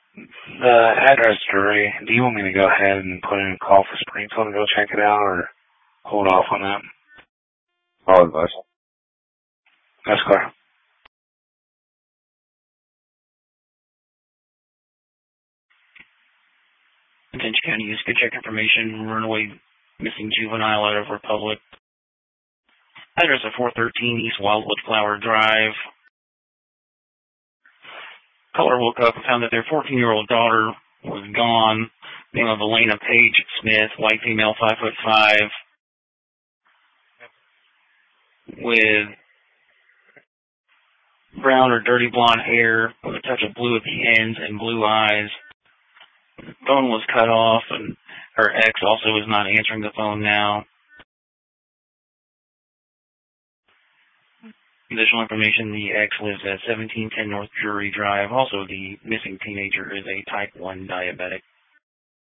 The address, Drury, do you want me to go ahead and put in a call for Springfield to go check it out, or hold off on that? All advice. That's clear. Attention County use good check information, runaway missing juvenile out of Republic. Address of 413 East Wildwood Flower Drive. Caller woke up and found that their 14-year-old daughter was gone. Name of Elena Page Smith, white female, 5'5", with brown or dirty blonde hair, with a touch of blue at the ends and blue eyes. The phone was cut off, and her ex also is not answering the phone now. Additional information, the ex lives at 1710 North Drury Drive. Also, the missing teenager is a type 1 diabetic.